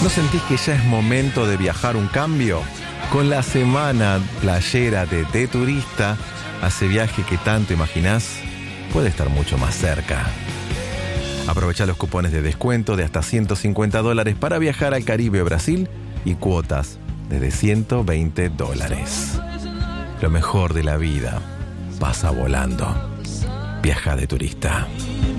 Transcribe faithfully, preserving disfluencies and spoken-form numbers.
¿No sentís que ya es momento de viajar un cambio? Con la semana playera de T Turista, hace viaje que tanto imaginás, puede estar mucho más cerca. Aprovecha los cupones de descuento de hasta ciento cincuenta dólares para viajar al Caribe o Brasil y cuotas desde ciento veinte dólares. Lo mejor de la vida pasa volando. Viaja de turista.